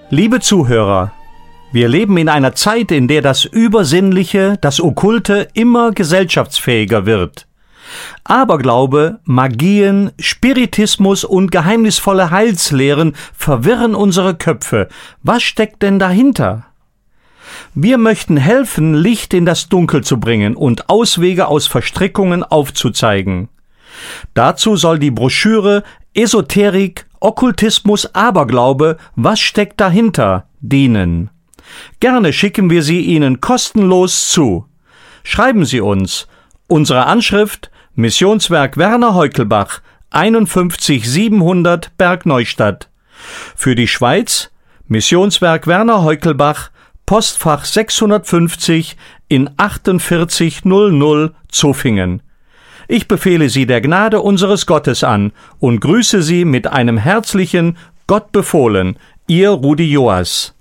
Liebe Zuhörer, wir leben in einer Zeit, in der das Übersinnliche, das Okkulte immer gesellschaftsfähiger wird. Aberglaube, Magien, Spiritismus und geheimnisvolle Heilslehren verwirren unsere Köpfe. Was steckt denn dahinter? Wir möchten helfen, Licht in das Dunkel zu bringen und Auswege aus Verstrickungen aufzuzeigen. Dazu soll die Broschüre Esoterik, Okkultismus, Aberglaube, was steckt dahinter, dienen. Gerne schicken wir sie Ihnen kostenlos zu. Schreiben Sie uns. Unsere Anschrift: Missionswerk Werner Heukelbach, 51700 Bergneustadt. Für die Schweiz: Missionswerk Werner Heukelbach, Postfach 650 in 4800 Zofingen. Ich befehle Sie der Gnade unseres Gottes an und grüße Sie mit einem herzlichen Gott befohlen, Ihr Rudi Joas.